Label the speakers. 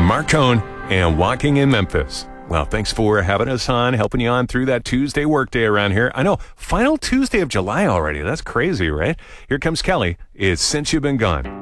Speaker 1: Mark Cohn and Walking in Memphis. Well, thanks for having us on, helping you on through that Tuesday workday around here. I know, final Tuesday of July already. That's crazy, right? Here comes Kelly. It's Since You've Been Gone.